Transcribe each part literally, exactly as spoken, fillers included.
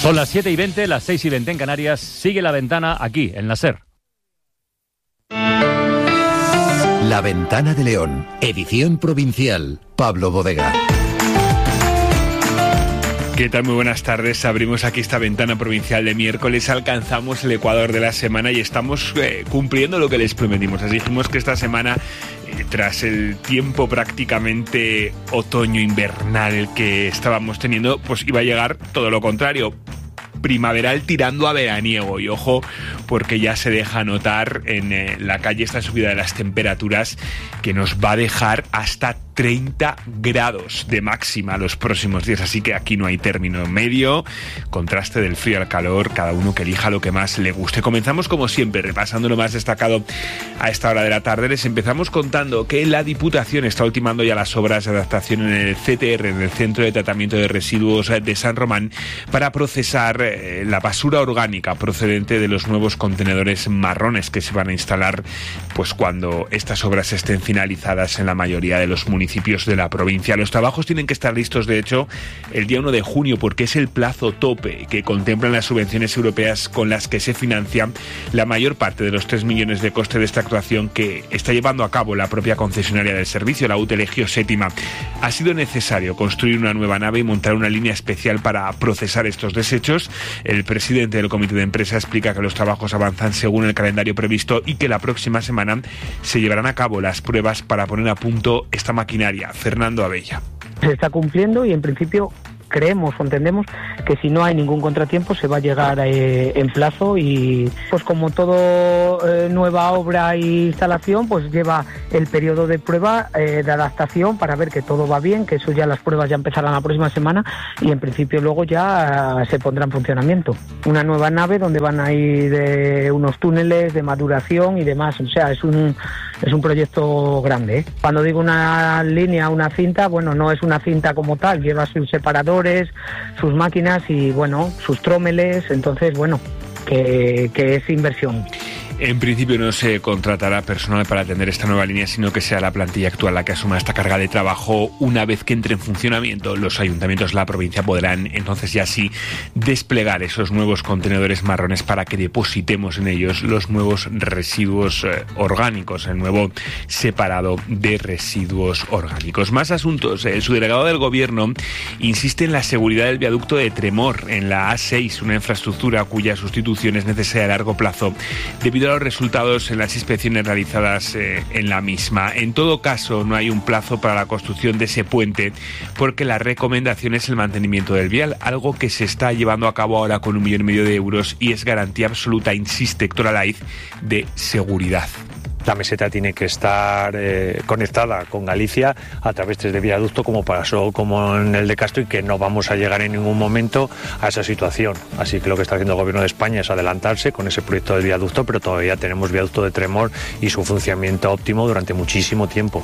Son las siete y veinte, las seis y veinte en Canarias. Sigue La Ventana aquí, en la SER. La Ventana de León, edición provincial. Pablo Bodega. ¿Qué tal? Muy buenas tardes. Abrimos aquí esta ventana provincial de miércoles. Alcanzamos el Ecuador de la semana y estamos eh, cumpliendo lo que les prometimos. Así dijimos que esta semana, eh, tras el tiempo prácticamente otoño-invernal que estábamos teniendo, pues iba a llegar todo lo contrario. Primaveral tirando a veraniego, y ojo, porque ya se deja notar en eh, la calle esta subida de las temperaturas que nos va a dejar hasta treinta grados de máxima los próximos días, así que aquí no hay término medio, contraste del frío al calor, cada uno que elija lo que más le guste. Comenzamos como siempre repasando lo más destacado a esta hora de la tarde. Les empezamos contando que la Diputación está ultimando ya las obras de adaptación en el C T R, en el Centro de Tratamiento de Residuos de San Román, para procesar eh, la basura orgánica procedente de los nuevos contenedores marrones que se van a instalar pues cuando estas obras estén finalizadas en la mayoría de los municipios municipios de la provincia. Los trabajos tienen que estar listos, de hecho, el día uno de junio, porque es el plazo tope que contemplan las subvenciones europeas con las que se financia la mayor parte de los tres millones de coste de esta actuación que está llevando a cabo la propia concesionaria del servicio, la U T E L E G I O Séptima. Ha sido necesario construir una nueva nave y montar una línea especial para procesar estos desechos. El presidente del comité de empresa explica que los trabajos avanzan según el calendario previsto y que la próxima semana se llevarán a cabo las pruebas para poner a punto esta maquinaria. Fernando Abella. Se está cumpliendo y en principio creemos o entendemos que si no hay ningún contratiempo se va a llegar eh, en plazo, y pues como todo eh, nueva obra e instalación pues lleva el periodo de prueba eh, de adaptación para ver que todo va bien, que eso ya las pruebas ya empezarán la próxima semana y en principio luego ya eh, se pondrá en funcionamiento. Una nueva nave donde van a ir eh, unos túneles de maduración y demás, o sea, es un es un proyecto grande, ¿eh? Cuando digo una línea, una cinta, bueno, no es una cinta como tal, lleva sus separadores, sus máquinas y, bueno, sus trómeles, entonces, bueno, que, que es inversión. En principio no se contratará personal para atender esta nueva línea, sino que sea la plantilla actual la que asuma esta carga de trabajo. Una vez que entre en funcionamiento, los ayuntamientos de la provincia podrán entonces ya sí desplegar esos nuevos contenedores marrones para que depositemos en ellos los nuevos residuos eh, orgánicos, el nuevo separado de residuos orgánicos. Más asuntos. El subdelegado del Gobierno insiste en la seguridad del viaducto de Tremor en la A seis, una infraestructura cuya sustitución es necesaria a largo plazo debido a los resultados en las inspecciones realizadas eh, en la misma. En todo caso, no hay un plazo para la construcción de ese puente porque la recomendación es el mantenimiento del vial, algo que se está llevando a cabo ahora con un millón y medio de euros y es garantía absoluta, insiste Héctor Alaiz, de seguridad. La meseta tiene que estar eh, conectada con Galicia a través de este viaducto, como pasó como en el de Castro, y que no vamos a llegar en ningún momento a esa situación. Así que lo que está haciendo el Gobierno de España es adelantarse con ese proyecto del viaducto, pero todavía tenemos viaducto de Tremor y su funcionamiento óptimo durante muchísimo tiempo.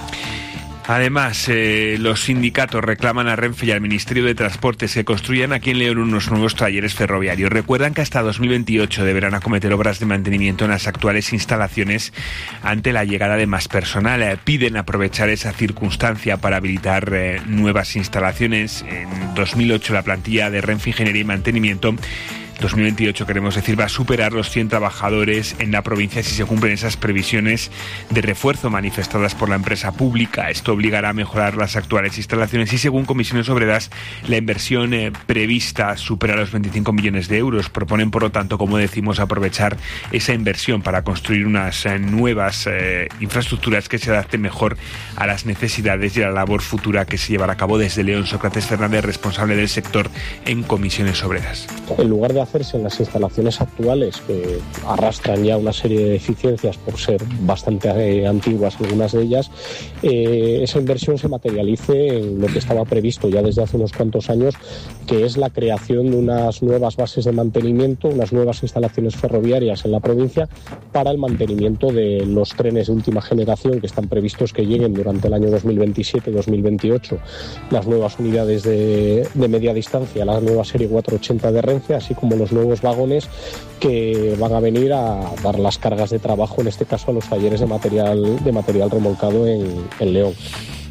Además, eh, los sindicatos reclaman a Renfe y al Ministerio de Transportes que construyan aquí en León unos nuevos talleres ferroviarios. Recuerdan que hasta dos mil veintiocho deberán acometer obras de mantenimiento en las actuales instalaciones ante la llegada de más personal. Eh, piden aprovechar esa circunstancia para habilitar eh, nuevas instalaciones. En dos mil ocho la plantilla de Renfe Ingeniería y Mantenimiento dos mil veintiocho, queremos decir, va a superar los cien trabajadores en la provincia si se cumplen esas previsiones de refuerzo manifestadas por la empresa pública. Esto obligará a mejorar las actuales instalaciones y, según Comisiones Obreras, la inversión eh, prevista supera los veinticinco millones de euros. Proponen, por lo tanto, como decimos, aprovechar esa inversión para construir unas eh, nuevas eh, infraestructuras que se adapten mejor a las necesidades y a la labor futura que se llevará a cabo desde León. Sócrates Fernández, responsable del sector en Comisiones Obreras. En lugar de hacerse en las instalaciones actuales, que arrastran ya una serie de deficiencias por ser bastante eh, antiguas algunas de ellas, eh, esa inversión se materialice en lo que estaba previsto ya desde hace unos cuantos años, que es la creación de unas nuevas bases de mantenimiento, unas nuevas instalaciones ferroviarias en la provincia para el mantenimiento de los trenes de última generación que están previstos que lleguen durante el año dos mil veintisiete dos mil veintiocho, las nuevas unidades de, de media distancia, la nueva serie cuatrocientos ochenta de Renfe, así como los nuevos vagones que van a venir a dar las cargas de trabajo, en este caso a los talleres de material, de material remolcado en, en León.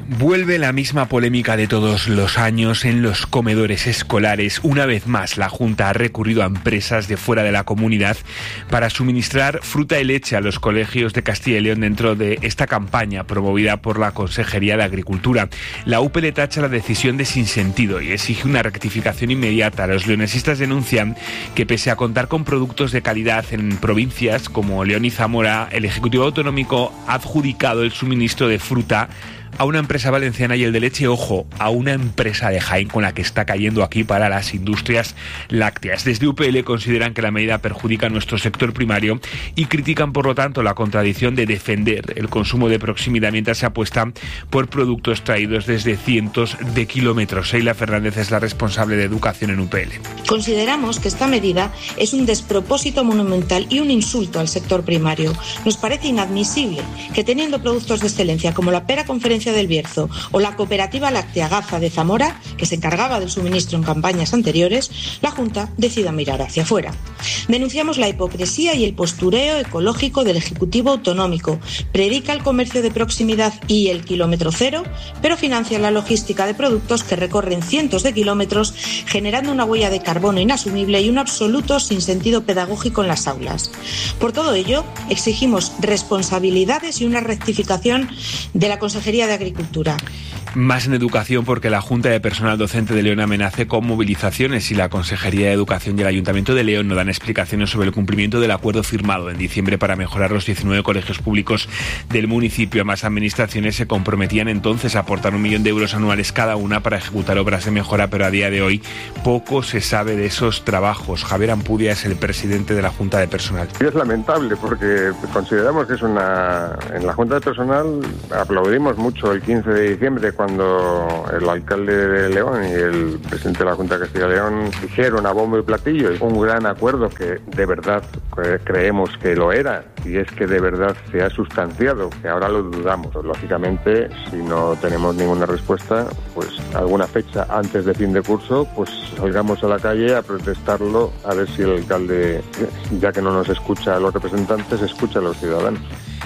Vuelve la misma polémica de todos los años en los comedores escolares. Una vez más, la Junta ha recurrido a empresas de fuera de la comunidad para suministrar fruta y leche a los colegios de Castilla y León dentro de esta campaña promovida por la Consejería de Agricultura. La U P L tacha la decisión de sinsentido y exige una rectificación inmediata. Los leonesistas denuncian que pese a contar con productos de calidad en provincias como León y Zamora, el Ejecutivo Autonómico ha adjudicado el suministro de fruta a una empresa valenciana y el de leche, ojo, a una empresa de Jaén con la que está cayendo aquí para las industrias lácteas. Desde U P L consideran que la medida perjudica a nuestro sector primario y critican, por lo tanto, la contradicción de defender el consumo de proximidad mientras se apuesta por productos traídos desde cientos de kilómetros. Sheila Fernández es la responsable de educación en U P L. Consideramos que esta medida es un despropósito monumental y un insulto al sector primario. Nos parece inadmisible que, teniendo productos de excelencia como la Pera Conferencia del Bierzo o la cooperativa láctea Gaza de Zamora, que se encargaba del suministro en campañas anteriores, la Junta decida mirar hacia afuera. Denunciamos la hipocresía y el postureo ecológico del Ejecutivo Autonómico. Predica el comercio de proximidad y el kilómetro cero, pero financia la logística de productos que recorren cientos de kilómetros, generando una huella de carbono inasumible y un absoluto sinsentido pedagógico en las aulas. Por todo ello, exigimos responsabilidades y una rectificación de la Consejería de Agricultura. Más en educación, porque la Junta de Personal Docente de León amenaza con movilizaciones y la Consejería de Educación y el Ayuntamiento de León no dan explicaciones sobre el cumplimiento del acuerdo firmado en diciembre para mejorar los diecinueve colegios públicos del municipio. Más administraciones se comprometían entonces a aportar un millón de euros anuales cada una para ejecutar obras de mejora, pero a día de hoy poco se sabe de esos trabajos. Javier Ampudia es el presidente de la Junta de Personal. Es lamentable porque consideramos que es una... En la Junta de Personal aplaudimos mucho el quince de diciembre cuando el alcalde de León y el presidente de la Junta de Castilla y León dijeron a bombo y platillo un gran acuerdo que de verdad creemos que lo era y es que de verdad se ha sustanciado, que ahora lo dudamos. Lógicamente, si no tenemos ninguna respuesta, pues alguna fecha antes de fin de curso, pues salgamos a la calle a protestarlo, a ver si el alcalde, ya que no nos escucha a los representantes, escucha a los ciudadanos.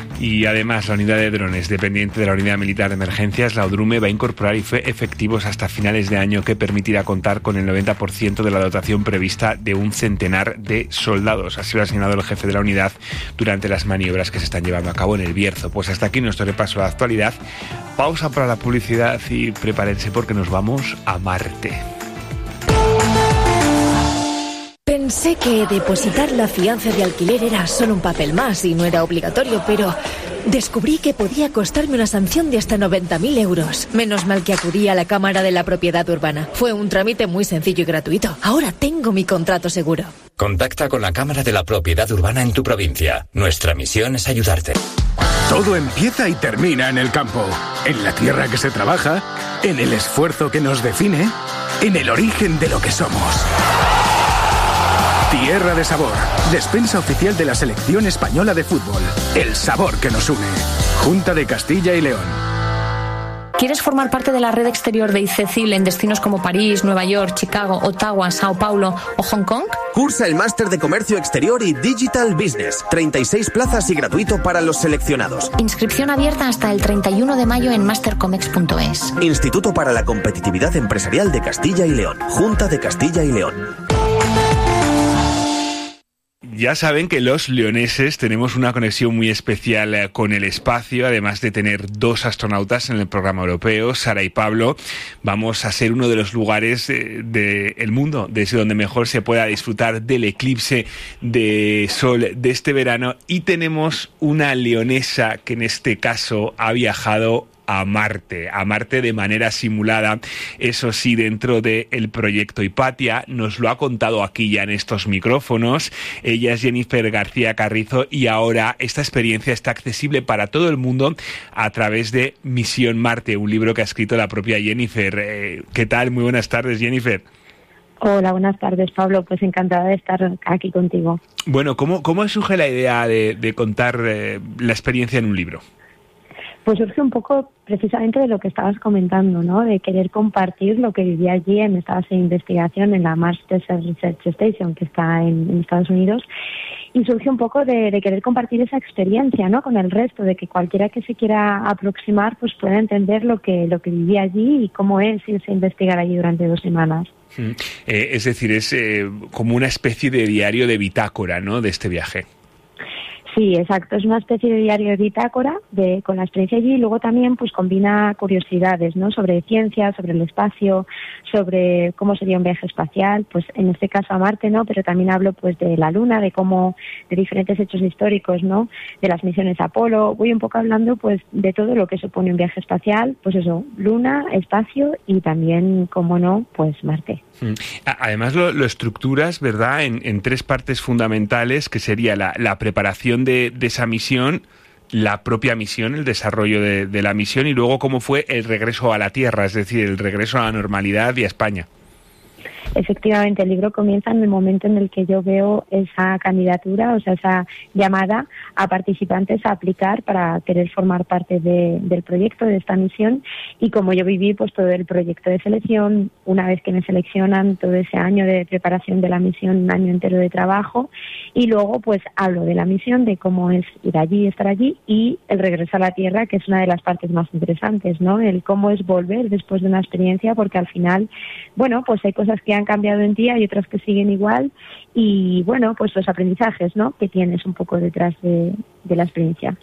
Y además, la unidad de drones dependiente de la Unidad Militar de Emergencias, la UDRUME, va a incorporar efectivos hasta finales de año que permitirá contar con el noventa por ciento de la dotación prevista de un centenar de soldados. Así lo ha señalado el jefe de la unidad durante las maniobras que se están llevando a cabo en el Bierzo. Pues hasta aquí nuestro repaso a la actualidad. Pausa para la publicidad y prepárense porque nos vamos a Marte. Pensé que depositar la fianza de alquiler era solo un papel más y no era obligatorio, pero descubrí que podía costarme una sanción de hasta noventa mil euros. Menos mal que acudí a la Cámara de la Propiedad Urbana. Fue un trámite muy sencillo y gratuito. Ahora tengo mi contrato seguro. Contacta con la Cámara de la Propiedad Urbana en tu provincia. Nuestra misión es ayudarte. Todo empieza y termina en el campo, en la tierra que se trabaja, en el esfuerzo que nos define, en el origen de lo que somos. Tierra de Sabor, despensa oficial de la Selección Española de Fútbol. El sabor que nos une. Junta de Castilla y León. ¿Quieres formar parte de la red exterior de ICECIL en destinos como París, Nueva York, Chicago, Ottawa, Sao Paulo o Hong Kong? Cursa el máster de Comercio Exterior y Digital Business. treinta y seis plazas y gratuito para los seleccionados. Inscripción abierta hasta el treinta y uno de mayo en mastercomex punto es. Instituto para la Competitividad Empresarial de Castilla y León. Junta de Castilla y León. Ya saben que los leoneses tenemos una conexión muy especial con el espacio, además de tener dos astronautas en el programa europeo, Sara y Pablo. Vamos a ser uno de los lugares del de mundo desde donde mejor se pueda disfrutar del eclipse de sol de este verano, y tenemos una leonesa que en este caso ha viajado a Marte, a Marte de manera simulada, eso sí, dentro del proyecto Hipatia. Nos lo ha contado aquí ya en estos micrófonos. Ella es Jennifer García Carrizo y ahora esta experiencia está accesible para todo el mundo a través de Misión Marte, un libro que ha escrito la propia Jennifer. Eh, ¿Qué tal? Muy buenas tardes, Jennifer. Hola, buenas tardes, Pablo. Pues encantada de estar aquí contigo. Bueno, ¿cómo, cómo surge la idea de, de contar eh, la experiencia en un libro? Pues surge un poco precisamente de lo que estabas comentando, ¿no? De querer compartir lo que viví allí en esta base de investigación en la Mars Desert Research Station, que está en, en Estados Unidos. y surge un poco de, de querer compartir esa experiencia, ¿no?, con el resto, de que cualquiera que se quiera aproximar pues pueda entender lo que, lo que viví allí y cómo es irse a investigar allí durante dos semanas. Mm. Eh, es decir, es eh, como una especie de diario de bitácora, ¿no?, de este viaje. Sí, exacto. Es una especie de diario de bitácora de, con la experiencia allí, y luego también pues combina curiosidades, ¿no?, sobre ciencia, sobre el espacio, sobre cómo sería un viaje espacial, pues en este caso a Marte, ¿no?, pero también hablo pues de la Luna, de cómo, de diferentes hechos históricos, ¿no?, de las misiones Apolo. Voy un poco hablando pues de todo lo que supone un viaje espacial, pues eso, Luna, espacio y también, como no, pues Marte. Además lo, lo estructuras, ¿verdad?, en, en tres partes fundamentales, que sería la, la preparación de, de esa misión, la propia misión, el desarrollo de, de la misión, y luego cómo fue el regreso a la Tierra, es decir, el regreso a la normalidad y a España. Efectivamente, el libro comienza en el momento en el que yo veo esa candidatura, o sea, esa llamada a participantes a aplicar para querer formar parte de, del proyecto, de esta misión, y como yo viví pues todo el proyecto de selección, una vez que me seleccionan, todo ese año de preparación de la misión, un año entero de trabajo, y luego pues hablo de la misión, de cómo es ir allí, estar allí, y el regreso a la Tierra, que es una de las partes más interesantes, ¿no?, el cómo es volver después de una experiencia, porque al final, bueno, pues hay cosas que han cambiado en ti, hay otras que siguen igual, y bueno, pues los aprendizajes, ¿no?, que tienes un poco detrás de, de la experiencia.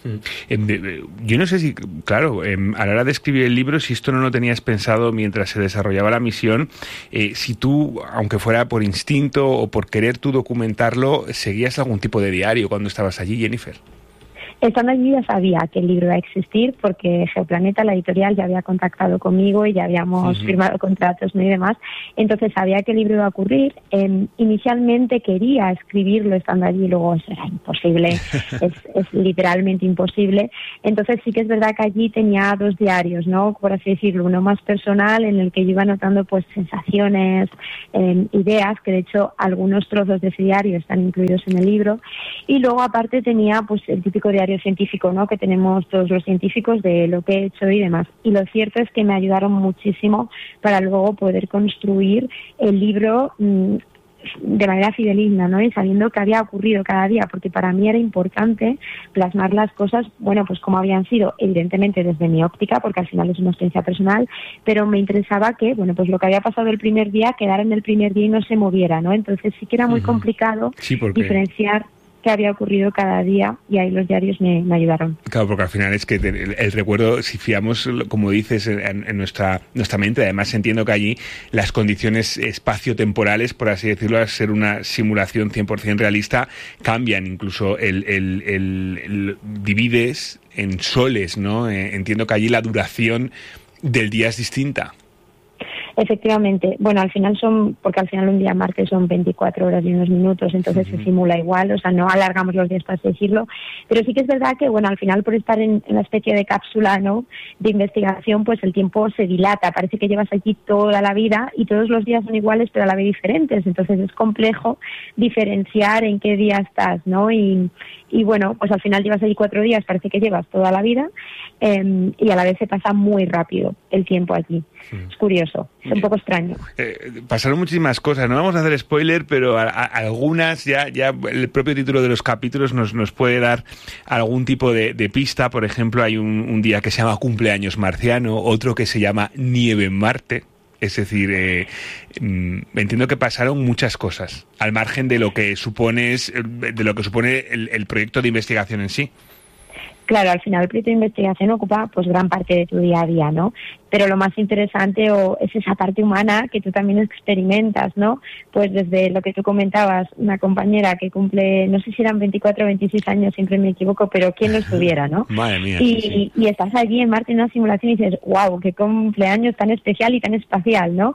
Yo no sé si, claro, a la hora de escribir el libro, si esto no lo tenías pensado mientras se desarrollaba la misión, eh, si tú, aunque fuera por instinto o por querer tú documentarlo, seguías algún tipo de diario cuando estabas allí, Jennifer. Estando allí ya sabía que el libro iba a existir, porque Geoplaneta, la editorial, ya había contactado conmigo y ya habíamos uh-huh. firmado contratos, ¿no?, y demás. Entonces sabía que el libro iba a ocurrir. Eh, inicialmente quería escribirlo estando allí, luego eso era imposible, es, es literalmente imposible. Entonces sí que es verdad que allí tenía dos diarios, ¿no?, por así decirlo, uno más personal, en el que yo iba anotando pues sensaciones, eh, ideas, que de hecho algunos trozos de ese diario están incluidos en el libro, y luego aparte tenía pues el típico diario científico, ¿no?, que tenemos todos los científicos, de lo que he hecho y demás. Y lo cierto es que me ayudaron muchísimo para luego poder construir el libro mmm, de manera fidedigna, ¿no?, y sabiendo que había ocurrido cada día, porque para mí era importante plasmar las cosas, bueno, pues como habían sido, evidentemente desde mi óptica, porque al final es una experiencia personal, pero me interesaba que, bueno, pues lo que había pasado el primer día quedara en el primer día y no se moviera, ¿no? Entonces sí que era muy uh-huh. complicado sí, porque... diferenciar que había ocurrido cada día, y ahí los diarios me, me ayudaron. Claro, porque al final es que el, el recuerdo, si fiamos, como dices, en, en nuestra nuestra mente, además entiendo que allí las condiciones espaciotemporales, por así decirlo, al ser una simulación cien por ciento realista, cambian, incluso el, el, el, el divides en soles, ¿no? Eh, entiendo que allí la duración del día es distinta. Efectivamente, bueno, al final son, porque al final un día en Marte son veinticuatro horas y unos minutos, entonces uh-huh. se simula igual, o sea, no alargamos los días, para así decirlo, pero sí que es verdad que, bueno, al final por estar en, en una especie de cápsula, ¿no?, de investigación, pues el tiempo se dilata, parece que llevas aquí toda la vida y todos los días son iguales pero a la vez diferentes, entonces es complejo diferenciar en qué día estás, ¿no?, y, y bueno, pues al final llevas allí cuatro días, parece que llevas toda la vida, eh, y a la vez se pasa muy rápido el tiempo allí. Sí. Es curioso, es un poco extraño. Eh, pasaron muchísimas cosas, no vamos a hacer spoiler, pero a, a, algunas ya ya el propio título de los capítulos nos, nos puede dar algún tipo de, de pista. Por ejemplo, hay un, un día que se llama Cumpleaños Marciano, otro que se llama Nieve en Marte. Es decir, eh, entiendo que pasaron muchas cosas, al margen de lo que supone, de lo que supone el, el proyecto de investigación en sí. Claro, al final el proyecto de investigación ocupa pues gran parte de tu día a día, ¿no? Pero lo más interesante o es esa parte humana que tú también experimentas, ¿no? Pues desde lo que tú comentabas, una compañera que cumple, no sé si eran veinticuatro o veintiséis años, siempre me equivoco, pero quién lo estuviera, ¿no? Madre mía. Y, sí, sí. y estás allí en Marte en una simulación y dices, wow, qué cumpleaños tan especial y tan espacial, ¿no?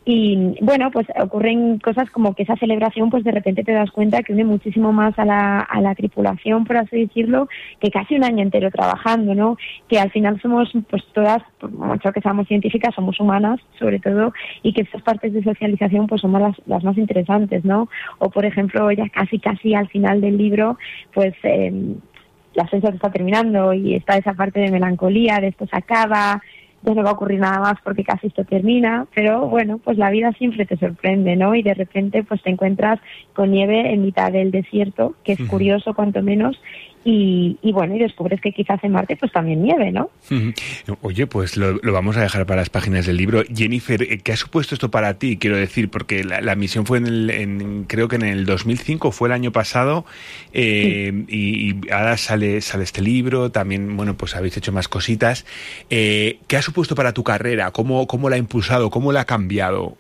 Y bueno, pues ocurren cosas como que esa celebración, pues de repente te das cuenta que une muchísimo más a la, a la tripulación, por así decirlo, que casi un año entero trabajando, ¿no? Que al final somos, pues todas, por mucho que seamos científicas, somos humanas, sobre todo, y que estas partes de socialización, pues son las, las más interesantes, ¿no? O, por ejemplo, ya casi, casi al final del libro, pues eh, la ciencia está terminando y está esa parte de melancolía, de esto se acaba, ya no va a ocurrir nada más porque casi esto termina, pero bueno, pues la vida siempre te sorprende, ¿no? Y de repente pues te encuentras con nieve en mitad del desierto, que es curioso cuanto menos. Y, y bueno, y descubres que quizás en Marte pues también nieve, ¿no? Oye, pues lo, lo vamos a dejar para las páginas del libro. Jennifer, ¿qué ha supuesto esto para ti? Quiero decir, porque la, la misión fue en, el, en creo que en el dos mil cinco, fue el año pasado, eh, sí. y, y ahora sale, sale este libro, también, bueno, pues habéis hecho más cositas. Eh, ¿Qué ha supuesto para tu carrera? ¿Cómo, cómo la ha impulsado? ¿Cómo la ha cambiado?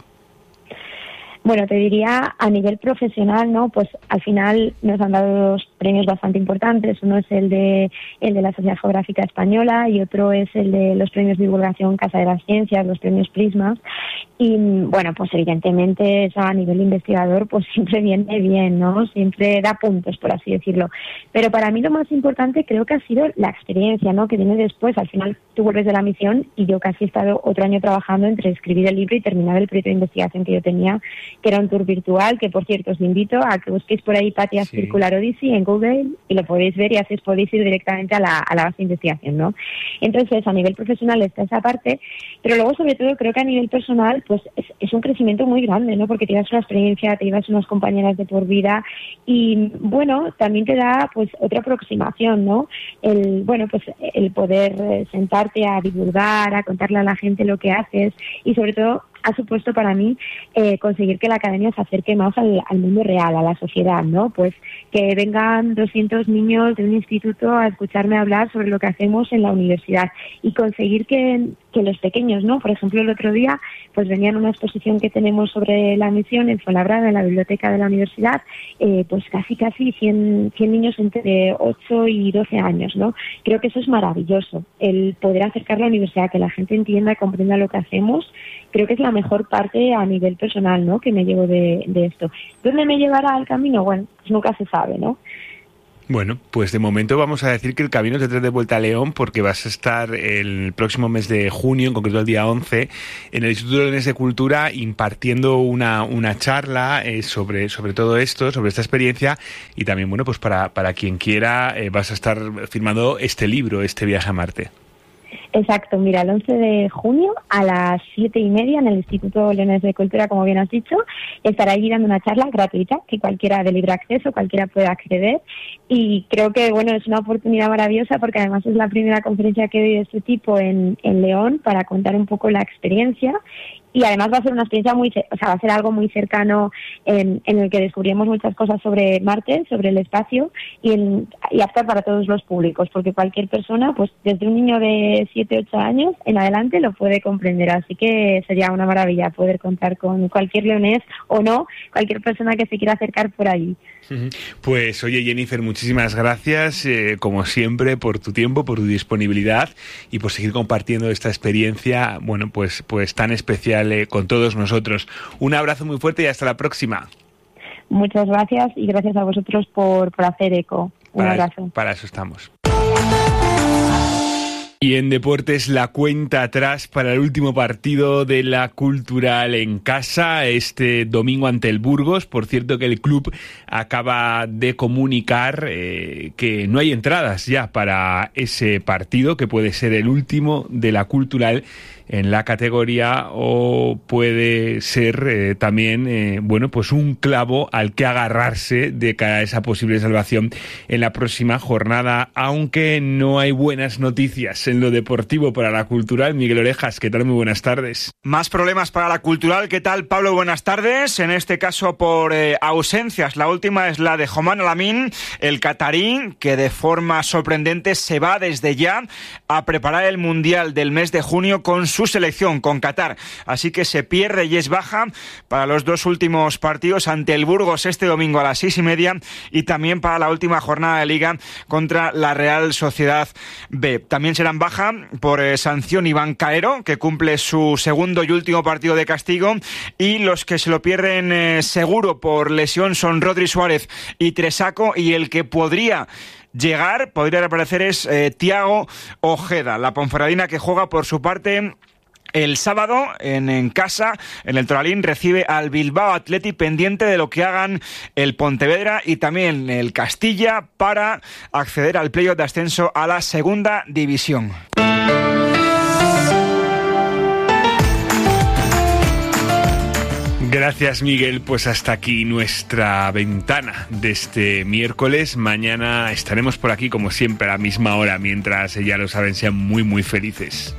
Bueno, te diría a nivel profesional, ¿no? Pues al final nos han dado dos premios bastante importantes. Uno es el de el de la Sociedad Geográfica Española y otro es el de los premios de divulgación Casa de las Ciencias, los premios Prismas. Y bueno, pues evidentemente eso a nivel investigador pues siempre viene bien, ¿no? Siempre da puntos, por así decirlo. Pero para mí lo más importante creo que ha sido la experiencia, ¿no? Que viene después. Al final tú vuelves de la misión y yo casi he estado otro año trabajando entre escribir el libro y terminar el proyecto de investigación que yo tenía, que era un tour virtual, que por cierto os invito a que busquéis por ahí Patia sí. Circular Odyssey en Google y lo podéis ver y así os podéis ir directamente a la, a la base de investigación, ¿no? Entonces, a nivel profesional está esa parte, pero luego sobre todo creo que a nivel personal pues es, es un crecimiento muy grande, ¿no? Porque te llevas una experiencia, te llevas unas compañeras de por vida y bueno, también te da pues otra aproximación, ¿no? El, bueno, pues el poder sentarte a divulgar, a contarle a la gente lo que haces y sobre todo ha supuesto para mí eh, conseguir que la academia se acerque más al, al mundo real, a la sociedad, ¿no? Pues que vengan doscientos niños de un instituto a escucharme hablar sobre lo que hacemos en la universidad y conseguir que, que los pequeños, ¿no? Por ejemplo, el otro día pues venían a una exposición que tenemos sobre la misión en Fuenlabrada, en la biblioteca de la universidad, eh, pues casi casi cien, cien niños entre ocho y doce años, ¿no? Creo que eso es maravilloso, el poder acercar la universidad, que la gente entienda y comprenda lo que hacemos. Creo que es la mejor parte a nivel personal, ¿no? Que me llevo de, de esto. ¿Dónde me llevará el camino? Bueno, pues nunca se sabe, ¿no? Bueno, pues de momento vamos a decir que el camino te trae de vuelta a León porque vas a estar el próximo mes de junio, en concreto el día once, en el Instituto de Leones de Cultura impartiendo una, una charla eh, sobre, sobre todo esto, sobre esta experiencia y también, bueno, pues para, para quien quiera eh, vas a estar firmando este libro, este viaje a Marte. Exacto, mira, el once de junio a las siete y media en el Instituto Leones de Cultura, como bien has dicho, estará allí dando una charla gratuita que cualquiera de libre acceso, cualquiera puede acceder y creo que bueno es una oportunidad maravillosa porque además es la primera conferencia que doy de este tipo en, en León para contar un poco la experiencia. Y además va a ser una experiencia muy, o sea, va a ser algo muy cercano en, en el que descubrimos muchas cosas sobre Marte, sobre el espacio y, en, y apta para todos los públicos, porque cualquier persona, pues desde un niño de siete, ocho años en adelante lo puede comprender. Así que sería una maravilla poder contar con cualquier leonés o no, cualquier persona que se quiera acercar por allí. Pues oye, Jennifer, muchísimas gracias, eh, como siempre, por tu tiempo, por tu disponibilidad y por seguir compartiendo esta experiencia, bueno, pues, pues tan especial eh, con todos nosotros. Un abrazo muy fuerte y hasta la próxima. Muchas gracias y gracias a vosotros por, por hacer eco. Un para abrazo. Eso, para eso estamos. Y en deportes, la cuenta atrás para el último partido de la Cultural en casa este domingo ante el Burgos. Por cierto que el club acaba de comunicar eh, que no hay entradas ya para ese partido, que puede ser el último de la Cultural en la categoría o puede ser eh, también eh, bueno pues un clavo al que agarrarse de cara a esa posible salvación en la próxima jornada, aunque no hay buenas noticias en lo deportivo para la Cultural. Miguel Orejas, ¿qué tal? Muy buenas tardes. Más problemas para la Cultural. ¿Qué tal, Pablo? Buenas tardes. En este caso por eh, ausencias. La última es la de Homan Alamin, el catarí, que de forma sorprendente se va desde ya a preparar el Mundial del mes de junio con su selección, con Qatar. Así que se pierde y es baja para los dos últimos partidos ante el Burgos este domingo a las seis y media y también para la última jornada de Liga contra la Real Sociedad B. También serán baja por eh, sanción Iván Caero, que cumple su segundo y último partido de castigo, y los que se lo pierden eh, seguro por lesión son Rodri Suárez y Tresaco, y el que podría llegar, podría reaparecer es eh, Thiago Ojeda, la ponferradina, que juega por su parte el sábado en, en casa, en el Toralín, recibe al Bilbao Athletic, pendiente de lo que hagan el Pontevedra y también el Castilla para acceder al playoff de ascenso a la segunda división. Gracias, Miguel. Pues hasta aquí nuestra ventana de este miércoles. Mañana estaremos por aquí, como siempre, a la misma hora, mientras, ya lo saben, sean muy, muy felices.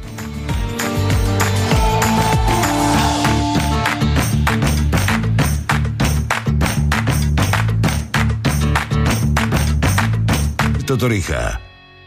Torija.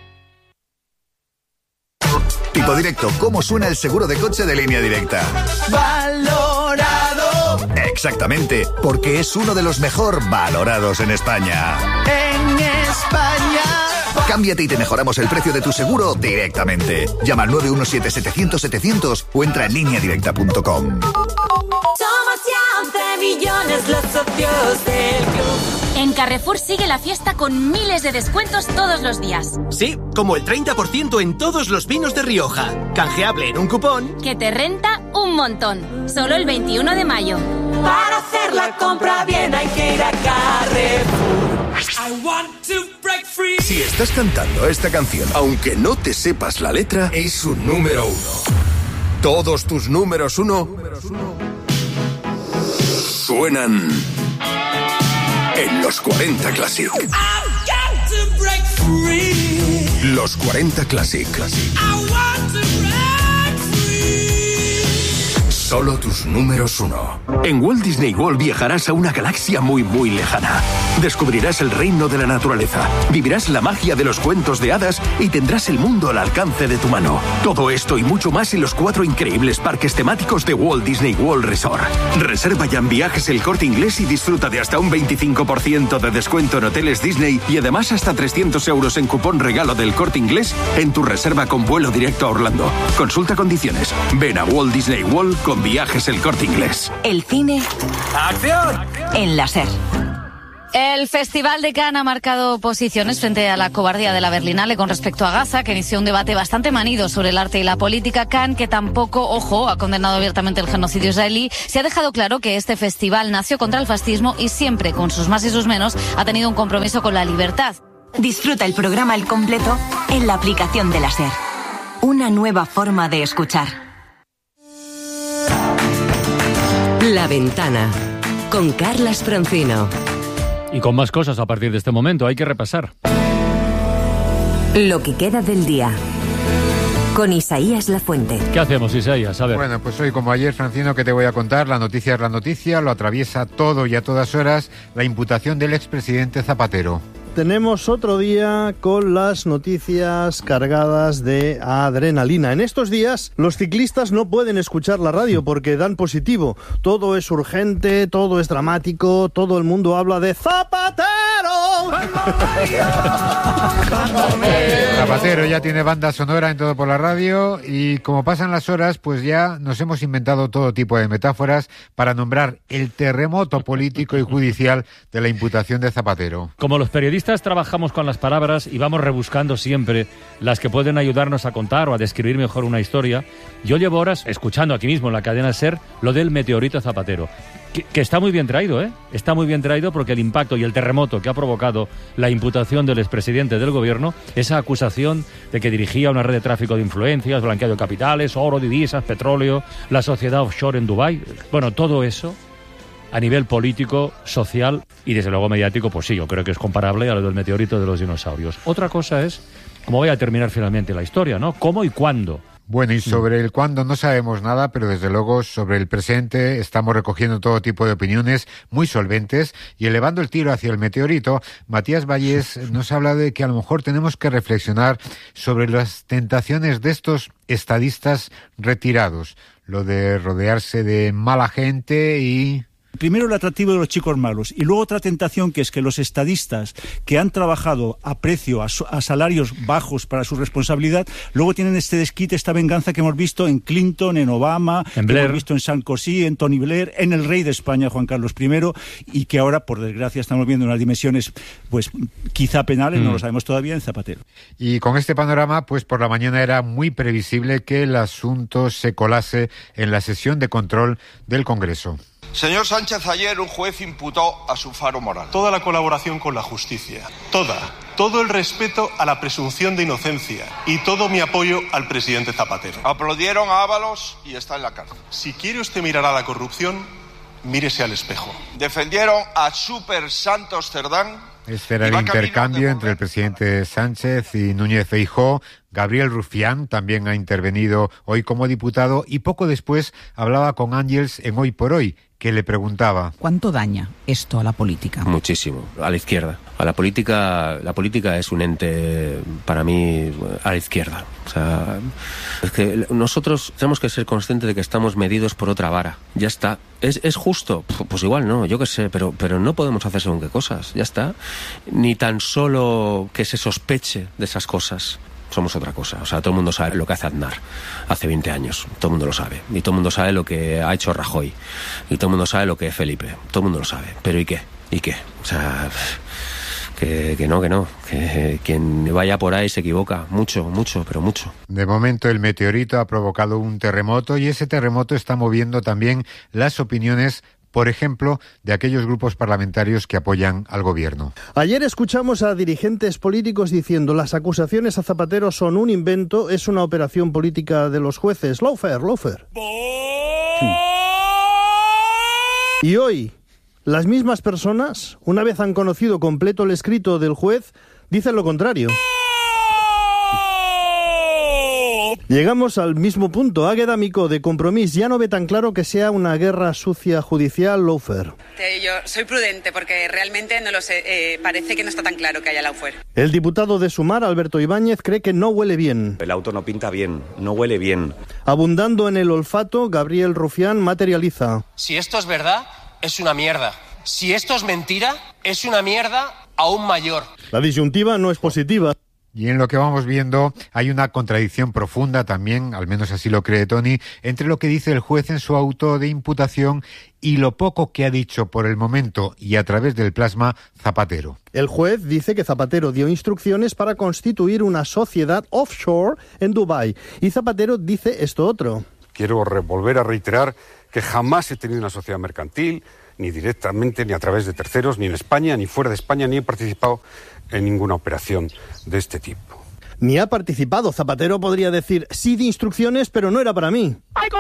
Tipo Directo, ¿cómo suena el seguro de coche de Línea Directa? Valorado. Exactamente, porque es uno de los mejor valorados en España. En España. Cámbiate y te mejoramos el precio de tu seguro directamente. Llama al nueve uno siete, setecientos, setecientos o entra en línea directa punto com. Somos ya once millones los socios del club. En Carrefour sigue la fiesta con miles de descuentos todos los días. Sí, como el treinta por ciento en todos los vinos de Rioja. Canjeable en un cupón Que te renta un montón. Solo el veintiuno de mayo. Para hacer la compra bien hay que ir a Carrefour. I want to break free. Si estás cantando esta canción, aunque no te sepas la letra, es un número uno. Todos tus números uno suenan en los cuarenta Classic. I've got to break free. Los cuarenta Classic. I want to break free. Solo tus números uno. En Walt Disney World viajarás a una galaxia muy muy lejana. Descubrirás el reino de la naturaleza, vivirás la magia de los cuentos de hadas y tendrás el mundo al alcance de tu mano. Todo esto y mucho más en los cuatro increíbles parques temáticos de Walt Disney World Resort. Reserva ya en Viajes El Corte Inglés y disfruta de hasta un veinticinco por ciento de descuento en hoteles Disney y además hasta trescientos euros en cupón regalo del Corte Inglés en tu reserva con vuelo directo a Orlando. Consulta condiciones. Ven a Walt Disney World con Viajes El Corte Inglés. El cine... ¡Acción! En la SER. El Festival de Cannes ha marcado posiciones frente a la cobardía de la Berlinale con respecto a Gaza, que inició un debate bastante manido sobre el arte y la política. Cannes, que tampoco, ojo, ha condenado abiertamente el genocidio israelí, se ha dejado claro que este festival nació contra el fascismo y siempre, con sus más y sus menos, ha tenido un compromiso con la libertad. Disfruta el programa al completo en la aplicación de la SER. Una nueva forma de escuchar. La Ventana, con Carlas Francino. Y con más cosas a partir de este momento, hay que repasar. Lo que queda del día, con Isaías Lafuente. ¿Qué hacemos, Isaías? A ver. Bueno, pues hoy, como ayer, Francino, ¿qué te voy a contar? La noticia es la noticia, lo atraviesa todo y a todas horas la imputación del expresidente Zapatero. Tenemos otro día con las noticias cargadas de adrenalina. En estos días los ciclistas no pueden escuchar la radio porque dan positivo. Todo es urgente, todo es dramático, todo el mundo habla de Zapatero. Zapatero ya tiene banda sonora en Todo por la Radio y como pasan las horas, pues ya nos hemos inventado todo tipo de metáforas para nombrar el terremoto político y judicial de la imputación de Zapatero. Como los periodistas trabajamos con las palabras y vamos rebuscando siempre las que pueden ayudarnos a contar o a describir mejor una historia, yo llevo horas escuchando aquí mismo en la cadena SER lo del meteorito Zapatero, que, que está muy bien traído, ¿eh? Está muy bien traído porque el impacto y el terremoto que ha provocado la imputación del expresidente del gobierno, esa acusación de que dirigía una red de tráfico de influencias, blanqueo de capitales, oro, divisas, petróleo, la sociedad offshore en Dubái, bueno, todo eso a nivel político, social y desde luego mediático, pues sí, yo creo que es comparable a lo del meteorito de los dinosaurios. Otra cosa es cómo voy a terminar finalmente la historia, ¿no? ¿Cómo y cuándo? Bueno, y sobre el cuándo no sabemos nada, pero desde luego sobre el presente estamos recogiendo todo tipo de opiniones muy solventes y elevando el tiro hacia el meteorito. Matías Vallés nos habla de que a lo mejor tenemos que reflexionar sobre las tentaciones de estos estadistas retirados, lo de rodearse de mala gente y... Primero el atractivo de los chicos malos y luego otra tentación que es que los estadistas que han trabajado a precio, a, a salarios bajos para su responsabilidad, luego tienen este desquite, esta venganza que hemos visto en Clinton, en Obama, en que Blair. hemos visto en Sarkozy, en Tony Blair, en el rey de España, Juan Carlos primero, y que ahora, por desgracia, estamos viendo unas dimensiones pues quizá penales, mm. no lo sabemos todavía, en Zapatero. Y con este panorama, pues por la mañana era muy previsible que el asunto se colase en la sesión de control del Congreso. Señor Sánchez, ayer un juez imputó a su faro moral. Toda la colaboración con la justicia, toda, todo el respeto a la presunción de inocencia y todo mi apoyo al presidente Zapatero. Aplaudieron a Ábalos y está en la cárcel. Si quiere usted mirar a la corrupción, mírese al espejo. Defendieron a Super Santos Cerdán. Este era el intercambio entre el presidente Sánchez y Núñez Feijóo. Gabriel Rufián también ha intervenido hoy como diputado y poco después hablaba con Ángels en Hoy por Hoy, que le preguntaba: ¿cuánto daña esto a la política? Muchísimo, a la izquierda. A la política, la política es un ente, para mí, a la izquierda. O sea, es que nosotros tenemos que ser conscientes de que estamos medidos por otra vara. Ya está. ¿Es, es justo? Pues igual no, yo qué sé, pero, pero no podemos hacer según qué cosas. Ya está. Ni tan solo que se sospeche de esas cosas. Somos otra cosa. O sea, todo el mundo sabe lo que hace Aznar hace veinte años. Todo el mundo lo sabe. Y todo el mundo sabe lo que ha hecho Rajoy. Y todo el mundo sabe lo que es Felipe. Todo el mundo lo sabe. Pero ¿y qué? ¿Y qué? O sea, que, que no, que no. Que quien vaya por ahí se equivoca. Mucho, mucho, pero mucho. De momento el meteorito ha provocado un terremoto y ese terremoto está moviendo también las opiniones, por ejemplo, de aquellos grupos parlamentarios que apoyan al gobierno. Ayer escuchamos a dirigentes políticos diciendo las acusaciones a Zapatero son un invento, es una operación política de los jueces. Lawfare, lawfare. Sí. Y hoy, las mismas personas, una vez han conocido completo el escrito del juez, dicen lo contrario. Llegamos al mismo punto. Águeda Micó, de Compromís, ya no ve tan claro que sea una guerra sucia judicial, lawfare. Yo soy prudente porque realmente no lo sé. Eh, parece que no está tan claro que haya lawfare. El diputado de Sumar, Alberto Ibáñez, cree que no huele bien. El auto no pinta bien, no huele bien. Abundando en el olfato, Gabriel Rufián materializa. Si esto es verdad, es una mierda. Si esto es mentira, es una mierda aún mayor. La disyuntiva no es positiva. Y en lo que vamos viendo hay una contradicción profunda también, al menos así lo cree Tony, entre lo que dice el juez en su auto de imputación y lo poco que ha dicho por el momento y a través del plasma Zapatero. El juez dice que Zapatero dio instrucciones para constituir una sociedad offshore en Dubái y Zapatero dice esto otro. Quiero volver a reiterar que jamás he tenido una sociedad mercantil, ni directamente, ni a través de terceros, ni en España, ni fuera de España, ni he participado en ninguna operación de este tipo. Ni ha participado. Zapatero podría decir, sí di instrucciones, pero no era para mí.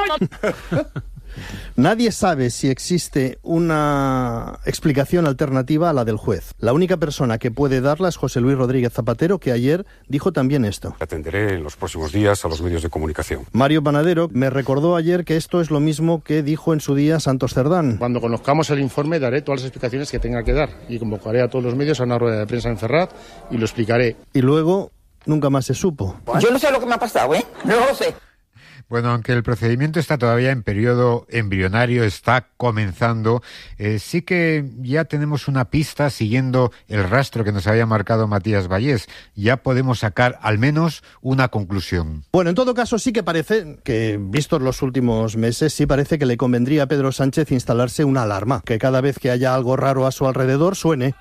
Nadie sabe si existe una explicación alternativa a la del juez. La única persona que puede darla es José Luis Rodríguez Zapatero, que ayer dijo también esto. Atenderé en los próximos días a los medios de comunicación. Mario Panadero me recordó ayer que esto es lo mismo que dijo en su día Santos Cerdán. Cuando conozcamos el informe daré todas las explicaciones que tenga que dar y convocaré a todos los medios a una rueda de prensa en Ferraz y lo explicaré. Y luego nunca más se supo. Yo no sé lo que me ha pasado, ¿eh? No lo sé. Bueno, aunque el procedimiento está todavía en periodo embrionario, está comenzando, eh, sí que ya tenemos una pista siguiendo el rastro que nos había marcado Matías Vallés. Ya podemos sacar al menos una conclusión. Bueno, en todo caso sí que parece que, vistos los últimos meses, sí parece que le convendría a Pedro Sánchez instalarse una alarma, que cada vez que haya algo raro a su alrededor suene.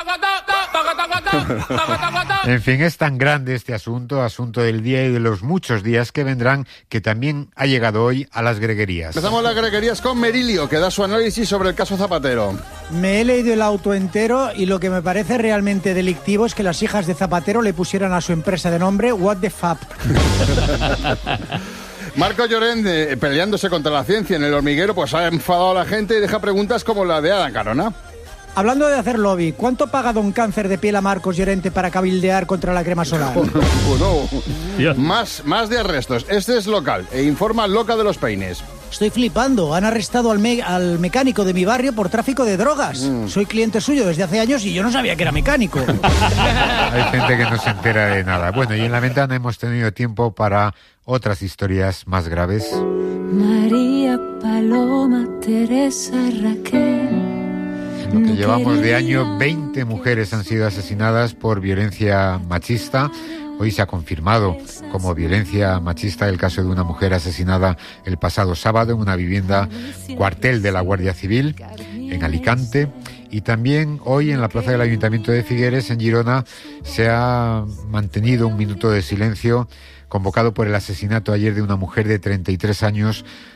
En fin, es tan grande este asunto, asunto del día y de los muchos días que vendrán, que también ha llegado hoy a las greguerías. Empezamos las greguerías con Merilio, que da su análisis sobre el caso Zapatero. Me he leído el auto entero y lo que me parece realmente delictivo es que las hijas de Zapatero le pusieran a su empresa de nombre What the Fuck. Marco Llorente, peleándose contra la ciencia en El Hormiguero, pues ha enfadado a la gente y deja preguntas como la de Adán Carona. Hablando de hacer lobby, ¿cuánto paga don Cáncer de Piel a Marcos Llorente para cabildear contra la crema solar? Bueno, más, más de arrestos. Este es local e informa Loca de los Peines. Estoy flipando. Han arrestado al, me al mecánico de mi barrio por tráfico de drogas. Mm. Soy cliente suyo desde hace años y yo no sabía que era mecánico. Hay gente que no se entera de nada. Bueno, y en la ventana hemos tenido tiempo para otras historias más graves. María, Paloma, Teresa, Raquel. Lo que llevamos de año, veinte mujeres han sido asesinadas por violencia machista. Hoy se ha confirmado como violencia machista el caso de una mujer asesinada el pasado sábado en una vivienda cuartel de la Guardia Civil en Alicante. Y también hoy en la plaza del Ayuntamiento de Figueres, en Girona, se ha mantenido un minuto de silencio convocado por el asesinato ayer de una mujer de treinta y tres años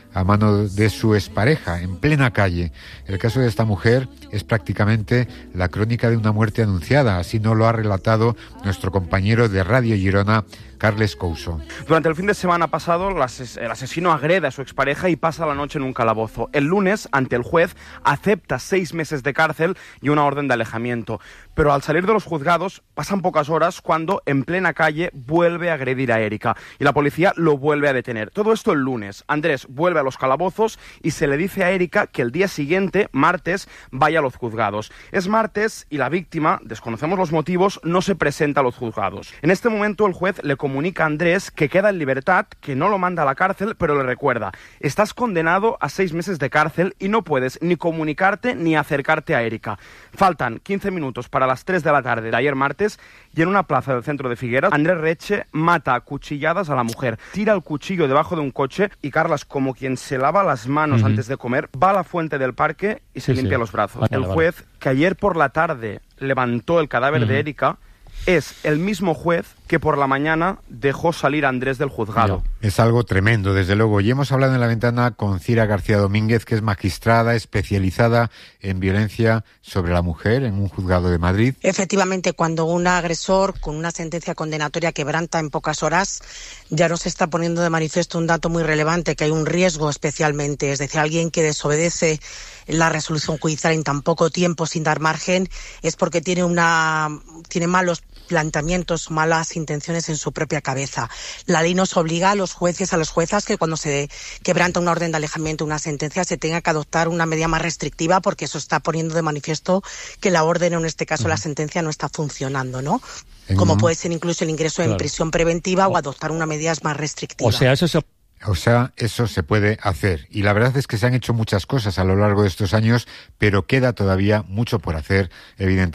a mano de su expareja, en plena calle. El caso de esta mujer es prácticamente la crónica de una muerte anunciada, así nos lo ha relatado nuestro compañero de Radio Girona, Carles Couso. Durante el fin de semana pasado, el asesino agrede a su expareja y pasa la noche en un calabozo. El lunes, ante el juez, acepta seis meses de cárcel y una orden de alejamiento. Pero al salir de los juzgados, pasan pocas horas cuando, en plena calle, vuelve a agredir a Erika y la policía lo vuelve a detener. Todo esto el lunes. Andrés vuelve a los calabozos y se le dice a Erika que el día siguiente, martes, vaya a los juzgados. Es martes y la víctima, desconocemos los motivos, no se presenta a los juzgados. En este momento el juez le comunica a Andrés que queda en libertad, que no lo manda a la cárcel, pero le recuerda: estás condenado a seis meses de cárcel y no puedes ni comunicarte ni acercarte a Erika. Faltan quince minutos para las tres de la tarde de ayer martes y en una plaza del centro de Figueras, Andrés Reche mata a cuchilladas a la mujer, tira el cuchillo debajo de un coche y Carlas, como quien se lava las manos uh-huh. antes de comer, va a la fuente del parque y se sí, limpia sí. los brazos. Vale, el juez, vale. que ayer por la tarde levantó el cadáver uh-huh. de Erika, es el mismo juez que por la mañana dejó salir a Andrés del juzgado. Es algo tremendo, desde luego. Y hemos hablado en La Ventana con Cira García Domínguez, que es magistrada especializada en violencia sobre la mujer en un juzgado de Madrid. Efectivamente, cuando un agresor con una sentencia condenatoria quebranta en pocas horas, ya nos está poniendo de manifiesto un dato muy relevante, que hay un riesgo especialmente, es decir, alguien que desobedece la resolución judicial en tan poco tiempo sin dar margen, es porque tiene una tiene malos planteamientos, malas intenciones en su propia cabeza. La ley nos obliga a los jueces, a las juezas, que cuando se quebranta una orden de alejamiento, una sentencia, se tenga que adoptar una medida más restrictiva, porque eso está poniendo de manifiesto que la orden, o en este caso uh-huh. la sentencia, no está funcionando, ¿no? Como uh-huh. puede ser incluso el ingreso claro. en prisión preventiva o adoptar una medida más restrictiva. O sea, eso se... O sea, eso se puede hacer. Y la verdad es que se han hecho muchas cosas a lo largo de estos años, pero queda todavía mucho por hacer, evidentemente.